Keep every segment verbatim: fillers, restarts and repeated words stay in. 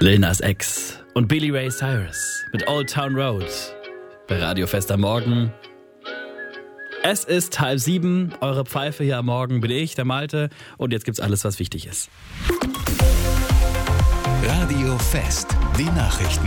Lil Nas X und Billy Ray Cyrus mit Old Town Road bei Radio Fest am Morgen. Es ist halb sieben, eure Pfeife hier am Morgen bin ich, der Malte, und jetzt gibt's alles, was wichtig ist. Radio Fest, die Nachrichten.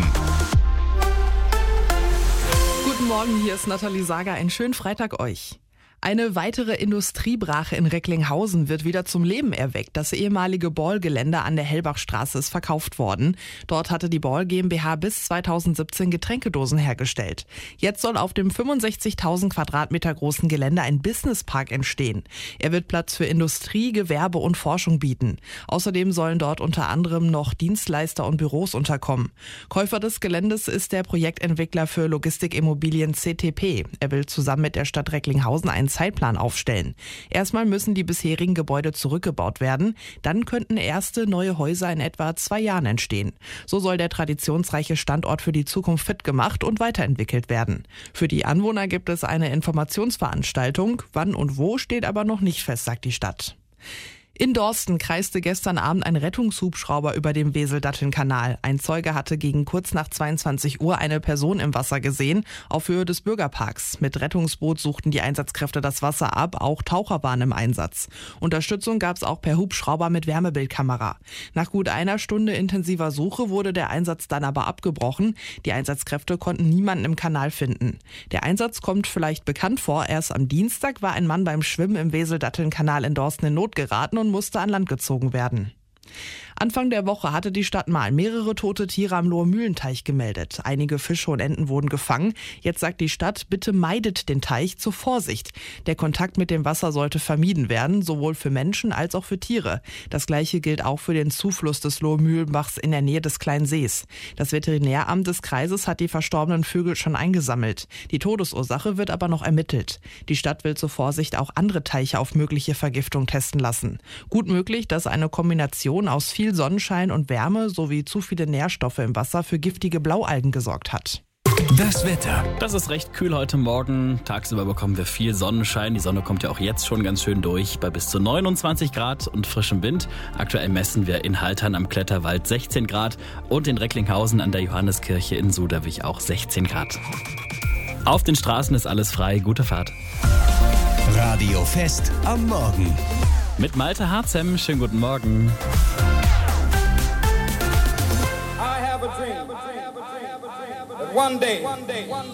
Guten Morgen, hier ist Nathalie Sager. Einen schönen Freitag euch. Eine weitere Industriebrache in Recklinghausen wird wieder zum Leben erweckt. Das ehemalige Ball-Gelände an der Hellbachstraße ist verkauft worden. Dort hatte die Ball GmbH bis zweitausendsiebzehn Getränkedosen hergestellt. Jetzt soll auf dem fünfundsechzigtausend Quadratmeter großen Gelände ein Businesspark entstehen. Er wird Platz für Industrie, Gewerbe und Forschung bieten. Außerdem sollen dort unter anderem noch Dienstleister und Büros unterkommen. Käufer des Geländes ist der Projektentwickler für Logistikimmobilien C T P. Er will zusammen mit der Stadt Recklinghausen einen Zeitplan aufstellen. Erstmal müssen die bisherigen Gebäude zurückgebaut werden. Dann könnten erste neue Häuser in etwa zwei Jahren entstehen. So soll der traditionsreiche Standort für die Zukunft fit gemacht und weiterentwickelt werden. Für die Anwohner gibt es eine Informationsveranstaltung. Wann und wo steht aber noch nicht fest, sagt die Stadt. In Dorsten kreiste gestern Abend ein Rettungshubschrauber über dem Wesel-Datteln-Kanal. Ein Zeuge hatte gegen kurz nach zweiundzwanzig Uhr eine Person im Wasser gesehen, auf Höhe des Bürgerparks. Mit Rettungsboot suchten die Einsatzkräfte das Wasser ab, auch Taucher waren im Einsatz. Unterstützung gab es auch per Hubschrauber mit Wärmebildkamera. Nach gut einer Stunde intensiver Suche wurde der Einsatz dann aber abgebrochen. Die Einsatzkräfte konnten niemanden im Kanal finden. Der Einsatz kommt vielleicht bekannt vor. Erst am Dienstag war ein Mann beim Schwimmen im Wesel-Datteln-Kanal in Dorsten in Not geraten und musste an Land gezogen werden. Anfang der Woche hatte die Stadt Mahl mehrere tote Tiere am Lohe-Mühlen-Teich gemeldet. Einige Fische und Enten wurden gefangen. Jetzt sagt die Stadt, bitte meidet den Teich zur Vorsicht. Der Kontakt mit dem Wasser sollte vermieden werden, sowohl für Menschen als auch für Tiere. Das Gleiche gilt auch für den Zufluss des Lohe-Mühlenbachs in der Nähe des kleinen Sees. Das Veterinäramt des Kreises hat die verstorbenen Vögel schon eingesammelt. Die Todesursache wird aber noch ermittelt. Die Stadt will zur Vorsicht auch andere Teiche auf mögliche Vergiftung testen lassen. Gut möglich, dass eine Kombination aus viel Sonnenschein und Wärme sowie zu viele Nährstoffe im Wasser für giftige Blaualgen gesorgt hat. Das Wetter. Das ist recht kühl heute Morgen. Tagsüber bekommen wir viel Sonnenschein. Die Sonne kommt ja auch jetzt schon ganz schön durch bei bis zu neunundzwanzig Grad und frischem Wind. Aktuell messen wir in Haltern am Kletterwald sechzehn Grad und in Recklinghausen an der Johanneskirche in Suderwich auch sechzehn Grad. Auf den Straßen ist alles frei. Gute Fahrt. Radio Fest am Morgen. Mit Malte Harzem. Schönen guten Morgen. I have a dream that one day, one day, one day